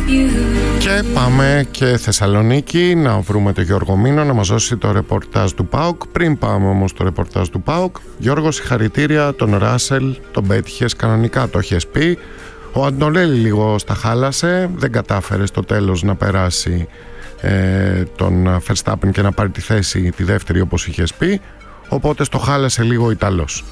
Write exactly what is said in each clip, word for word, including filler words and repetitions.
Και πάμε και Θεσσαλονίκη να βρούμε τον Γιώργο Μήνο να μας δώσει το ρεπορτάζ του ΠΑΟΚ. Πριν πάμε όμως το ρεπορτάζ του ΠΑΟΚ, Γιώργο, συγχαρητήρια, τον Ράσελ τον πέτυχες κανονικά, το έχεις πει. Ο Αντωνέλη λίγο στα χάλασε, δεν κατάφερε στο τέλος να περάσει ε, τον Verstappen και να πάρει τη θέση τη δεύτερη όπως είχες πει, οπότε στο χάλασε λίγο ο Ιταλός.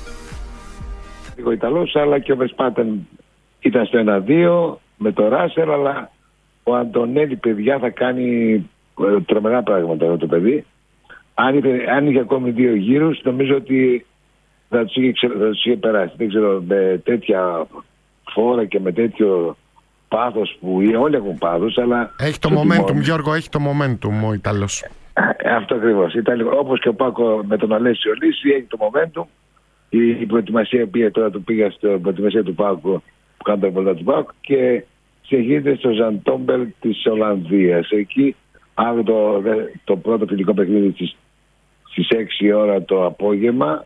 Λίγο Ιταλός, αλλά και ο Verstappen ήταν στο ένα δύο με τον Ράσελ, αλλά ο Αντωνέλη, παιδιά, θα κάνει τρομερά πράγματα εδώ το παιδί. Αν είχε, αν είχε ακόμη δύο γύρους, νομίζω ότι θα τους είχε, θα τους είχε περάσει. Δεν ξέρω, με τέτοια φόρα και με τέτοιο πάθος που όλοι έχουν πάθος, αλλά... Έχει το momentum, τιμόνι. Γιώργο, έχει το momentum ο Ιταλός. Αυτό ακριβώς. Όπως και ο Πάκο με τον Αλέσιο Λύση, έχει το momentum. Η, η προετοιμασία πήγε τώρα, του πήγα στην προετοιμασία του Πάκου που κάνει τα βολτά του Πάκου και συνεχίζεται στο Ζαντόμπελ της Ολλανδίας. Εκεί αύριο το, το πρώτο φιλικό παιχνίδι στις, στις έξι ώρα το απόγευμα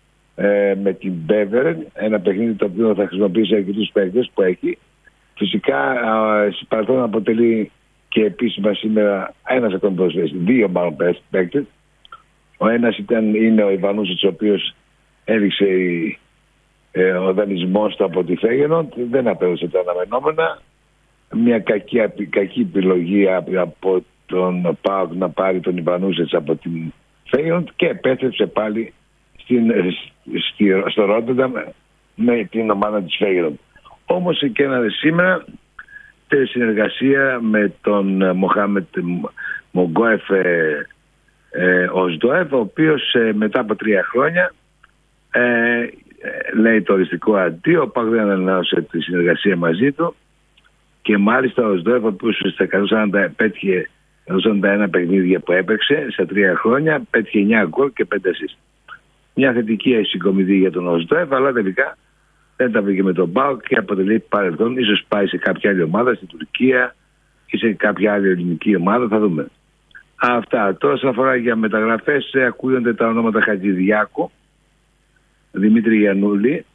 ε, με την Μπέβερεν, ένα παιχνίδι το οποίο θα χρησιμοποιήσει αρκετούς παίκτες που έχει. Φυσικά στην παρελθόν αποτελεί και επίσημα σήμερα ένας ακόμη προσφέρει, δύο μάλλον παίκτες. Ο ένας ήταν, είναι ο Ιβανούσιτς, ο οποίος έδειξε ε, ο δανεισμός του από τη Φέγενοντ, δεν απέδωσε τα αναμενόμενα. Μια κακή, κακή επιλογή από τον ΠΑΟΚ να πάρει τον Ιβανούσιτς από την Φέγενοντ και επέστρεψε πάλι στην, στη, στο Ρότερνταμ με την ομάδα της Φέγενοντ. Όμως και ένα σήμερα τε συνεργασία με τον Μοχάμετ Μογκόεφ ε, ε, Οσδόεφ, ο οποίος ε, μετά από τρία χρόνια ε, ε, λέει το οριστικό αντίο. Ο ΠΑΟΚ δεν ανανέωσε τη συνεργασία μαζί του και μάλιστα ο Οσδόεφ, ο οποίος στα εκατόν σαράντα πέτυχε εκατόν σαράντα ένα παιχνίδια που έπαιξε σε τρία χρόνια, πέτυχε εννιά γκολ και πέντε ασίστ. Μια θετική συγκομιδή για τον Οσδόεφ, αλλά τελικά δεν τα βρήκε με τον ΠΑΟΚ και αποτελεί παρελθόν. Ίσως πάει σε κάποια άλλη ομάδα, στην Τουρκία ή σε κάποια άλλη ελληνική ομάδα, θα δούμε. Αυτά. Τώρα, όσον αφορά για μεταγραφές, ακούγονται τα ονόματα Χατζηδιάκου, Δημήτρη Γιαννούλη,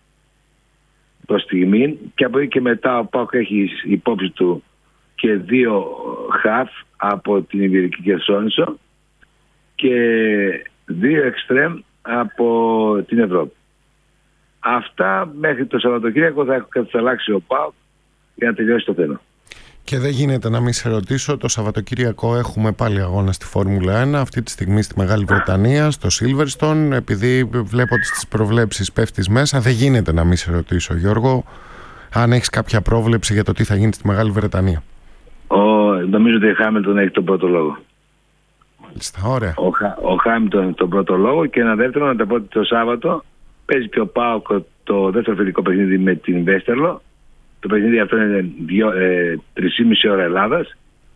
προς στιγμή, και από εκεί και μετά ο ΠΑΟΚ έχει υπόψη του και δύο χαφ από την Ιβηρική Χερσόνησο και δύο εξτρέμ από την Ευρώπη. Αυτά μέχρι το Σαββατοκύριακο θα αλλάξει ο ΠΑΟΚ για να τελειώσει το θέμα. Και δεν γίνεται να μην σε ρωτήσω, το Σαββατοκύριακο έχουμε πάλι αγώνα στη Φόρμουλα ένα, αυτή τη στιγμή στη Μεγάλη Βρετανία, στο Silverstone. Επειδή βλέπω ότι στις προβλέψεις πέφτεις μέσα, δεν γίνεται να μην σε ρωτήσω, Γιώργο, αν έχεις κάποια πρόβλεψη για το τι θα γίνει στη Μεγάλη Βρετανία. Ο, νομίζω ότι ο Χάμιλτον έχει τον πρώτο λόγο. Μάλιστα, ωραία. Ο, ο Χάμιλτον έχει τον πρώτο λόγο και ένα δεύτερο, να το πω ότι το Σάββατο παίζει και ο ΠΑΟΚ το δεύτερο φιλικό παιχνίδι με την Βέστερλο. Το παιχνίδι αυτό είναι ε, τρεις και μισή ώρα Ελλάδας.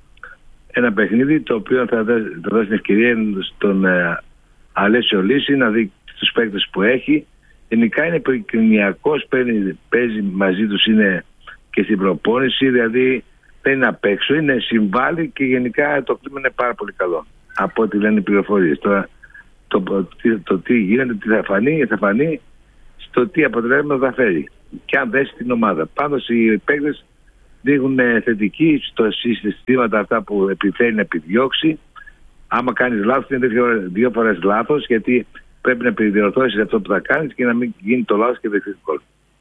Ένα παιχνίδι το οποίο θα, θα δώσει την ευκαιρία στον ε, Αλέσιο Λύση να δει τους παίκτες που έχει. Γενικά είναι επικοινωνιακός, παίζει μαζί τους, είναι και στην προπόνηση, δηλαδή δεν είναι απ' έξω, είναι συμβάλλει και γενικά το κλίμα είναι πάρα πολύ καλό από ό,τι λένε οι πληροφορίες. Τώρα το, το, το, το τι γίνεται, τι θα φανεί, θα φανεί στο τι αποτελέσματα θα φέρει και αν δέσει την ομάδα. Πάντως οι παίκτες δείχνουν θετική στο συστήματα αυτά που επιθέλει να επιδιώξει. Άμα κάνεις λάθος είναι δύο φορές λάθος, γιατί πρέπει να επιδιορθώσεις αυτό που θα κάνεις και να μην γίνει το λάθος και δεχτείς γκολ.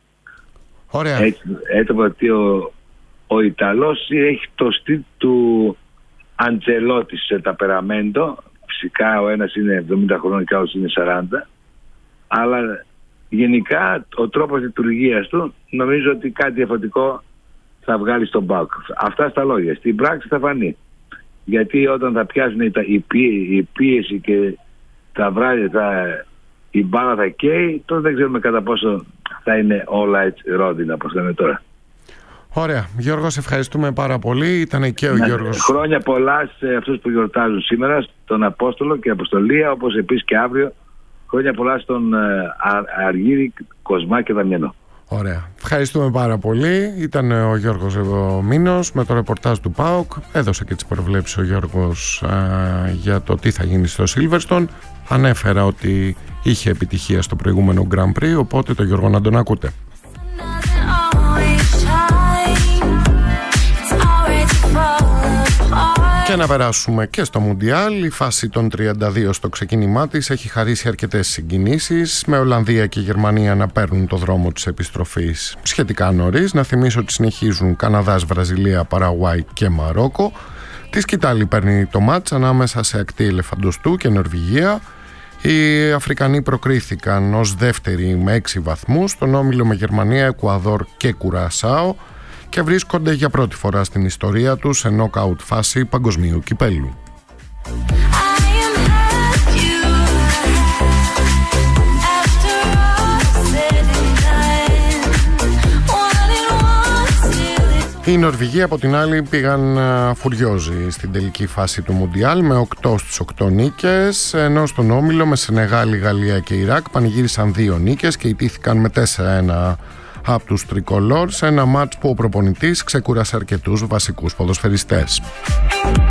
Ωραία. Έτσι, έτσι ότι ο, ο Ιταλός έχει το στυλ του Αντζελότη σε ταπεραμέντο. Φυσικά ο ένας είναι εβδομήντα χρόνων και ο άλλος είναι σαράντα. Αλλά γενικά ο τρόπος λειτουργίας του νομίζω ότι κάτι διαφορετικό θα βγάλει στον ΠΑΟΚ. Αυτά στα λόγια. Στην πράξη θα φανεί. Γιατί όταν θα πιάσουν η πίεση και τα βράδια θα, η μπάλα θα καίει, τότε δεν ξέρουμε κατά πόσο θα είναι όλα έτσι ρόδινα όπως λέμε τώρα. Ωραία. Γιώργο, σε ευχαριστούμε πάρα πολύ. Ήταν και ο ναι, Γιώργος. Χρόνια πολλά σε αυτούς που γιορτάζουν σήμερα, τον Απόστολο και Αποστολία, όπως επίσης και αύριο. Χρόνια πολλά στον uh, Αργύρη, Κοσμά και Δαμιανό. Ωραία. Ευχαριστούμε πάρα πολύ. Ήταν ο Γιώργος Μήνος με το ρεπορτάζ του ΠΑΟΚ. Έδωσε και τις προβλέψεις ο Γιώργος α, για το τι θα γίνει στο Silverstone. Ανέφερα ότι είχε επιτυχία στο προηγούμενο Grand Prix, οπότε το Γιώργο να τον ακούτε. Και να περάσουμε και στο Μουντιάλ. Η φάση των τριάντα δύο στο ξεκίνημά της έχει χαρίσει αρκετές συγκινήσεις, με Ολλανδία και Γερμανία να παίρνουν το δρόμο της επιστροφής σχετικά νωρίς. Να θυμίσω ότι συνεχίζουν Καναδάς, Βραζιλία, Παραγουάι και Μαρόκο. Τη σκητάλη παίρνει το μάτς ανάμεσα σε ακτή Ελεφαντοστού και Νορβηγία. Οι Αφρικανοί προκρίθηκαν ως δεύτεροι με έξι βαθμούς στον όμιλο με Γερμανία, Εκουαδόρ και Κουρασάο και βρίσκονται για πρώτη φορά στην ιστορία τους σε νοκάουτ φάση παγκοσμίου κυπέλλου. Οι Νορβηγοί από την άλλη πήγαν φουριόζοι στην τελική φάση του Μουντιάλ με οκτώ στις οκτώ νίκες, ενώ στον όμιλο με Σενεγάλη, Γαλλία και Ιράκ πανηγύρισαν δύο νίκες και ιτήθηκαν με τέσσερα ένα από τους τρικολόρ σε ένα μάτς που ο προπονητής ξεκούρασε αρκετούς βασικούς ποδοσφαιριστές.